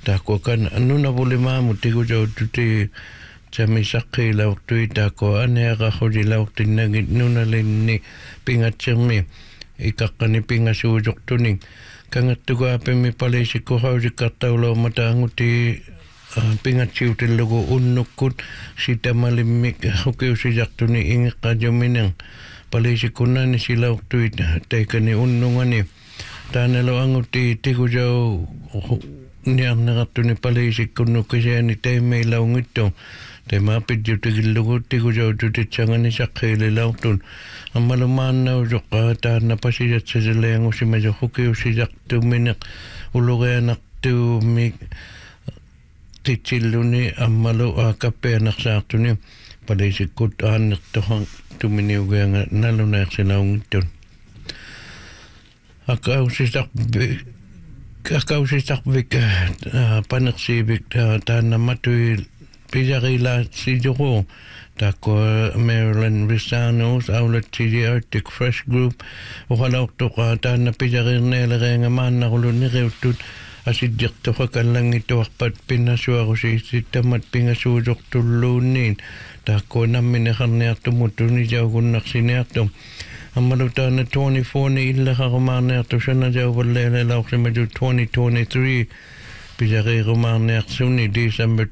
Tako kan nuna bule maamu tiku jau tuti Tami sakhi lau tui tako anea hori lau tinagi nuna lini pinga timi ikakani pinga suujok tuning kangat tuga ape mi palesi ko hauri katau lau mata anguti pinga ciuti lugu unnukut sita malimik hukeu sijak tuni inga kajominang palesi kunani si lau tui taikani unnungani tane lau anguti tiku jau niang nagatuni palesi kunu kisiani teimei lau ngito Te mapi juti gilugu tiku jau juti changani sakhili lautun. Amalu maana ujoka taana pasijat sajilayang usimaja huki usijak tu minak ulugay anak tu mi tichiluni amalu akape anak saktuni. Padayisikut anak tohang tu mini ugay nalunayak sinaung itun. Akaw sisak bik panaksibik taana matui Pijarila Sidoro, tako Marilyn Risanos, Aulet TG Arctic Fresh Group, Uhalautoka, Tana Pijarinela Rengaman, Nirutut, Asidik Tohakalang ito akpat pinasuarusi, Sitamat Pingasudok Tulunin, Tako Naminahan Tumutu ni Jagunak Sinato. Amalutana 24 ni illa Haramana to Shana Javalele Lausimaju 2023. Pijari Romania Suni December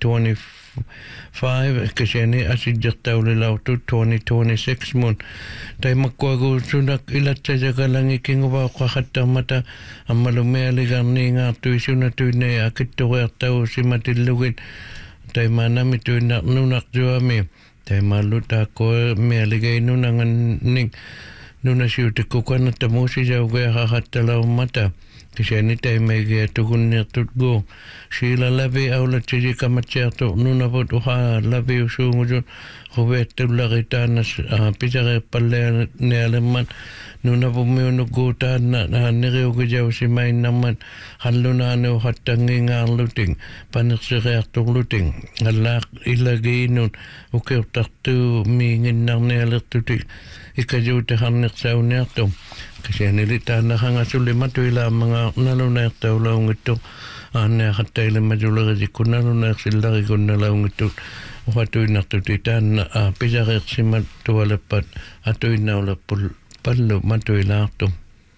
2025 Kashani Asijak Tauli Lautu 2026 Moon Tai Makwagu Sunak Ilatsa Jagalangi King of Wakata Mata Amalumeli Garninga Tuisuna Tune Akitoa Tau Simatilugit Tai Manami Tunak Nunak Juami Tai Maluta Ko Meligay Nunangan Ning Nunashuti Kukana Tamusi Jauga Hatalau Mata Kishani taimege tukunnya tutgo Sheila labi aula tiji kamachato nunabot uha labi usungujun Huwetu lagitana Pijare pale nealeman Nunabu miunuguta niri ugijaw si may naman Halunane uhatangi nga luting Panaksireakto luting Alak ilagi nun Ukew taktu mingin nang nealatutik Ikajuti hanik sa unyakto Kasi nilita na hanga sulimatu ila mga nalunayak taulaong ito. Ane katay lang majulagi ko nalunayak silagi ko nalaong ito. Ukatoy na tutitan na pisarik si matuwalapat atoy na ulapul palo matuwi lang ito.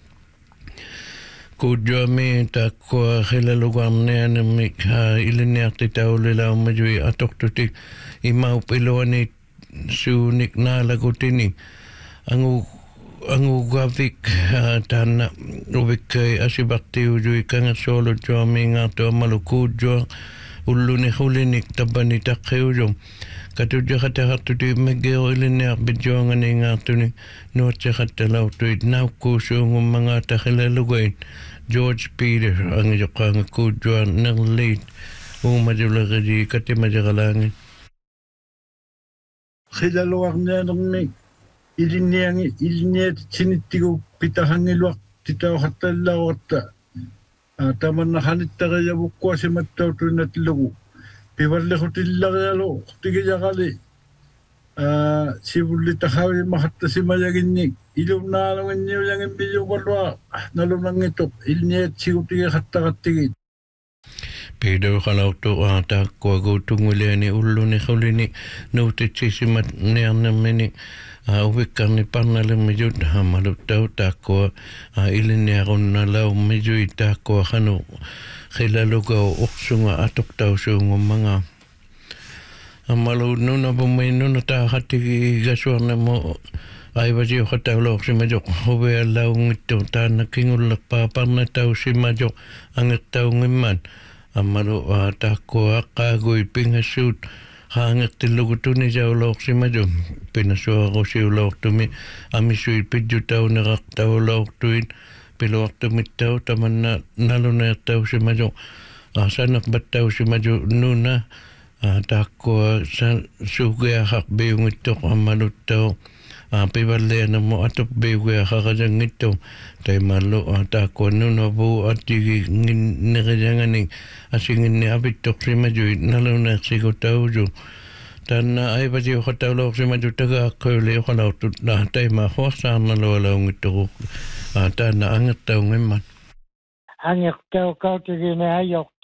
Kudyo mi tako hilalugang na yan iliniyak titaulila majuwi atok tutik imaupiluan ni sunik na lagutini. Ang ugavik tana ubik kay asibakti ujui kanga solo jo minga to malukud jo uluni hulinik tabani takhe ujo katuja kata hatu di megeo ilini akbidjo ngani ngatuni noche kata lautu itnauku sungum mga takhilalugain George Peter ang jokang kudjo nang late umajulagadi kati majagalangin khilaluak nang Iliniat sinitigo pitahangiluak titaw hatalawata taman na hanittara yabukwa si mattautu natlugu piwarle hotillagalo tigijakali sibuli tahawi mahatta si mayaginnik ilum nalawan niyo yang imbiyo kalwa nalunang ito iliniat sigutiga hattakatigit Pero kalau tu tak kuagu tunggulian ni ulu ni khulini nutitsi simat nian namini uwikan ni panalem mejud hamalu tau tak ko ilini aron nalau mejud tak ko hanu khilalu go uksunga atok tau sungu manga amalu nuna bumai nuna ta hati gasuan mo ai baji khata lo simajok hobe lau ngito tan kingul pa parna tau simajok anget tau ngiman Amalu tako akagoy pingasut hangat tilugutuni jaulok si majum pinasua ko si ulok tumi amisui pidju tau narak tau ulok tuin pilok tumi tau taman na naluna tau si majum sanak bat tau si majum nuna tako sugaya hak beyong itok amalu tau Pibale na mo atop bewe kakajang ito tay malo tako nuno bu atigi nikajanganing asingin ni abitok si majuy naluna sigo taujo tan ay ba siyo katawlaw si majuy taga kawli kalaw tut na tay mahosan na lawalaw ito tan na angat tau ngayon Angat tau kau tigi na ayok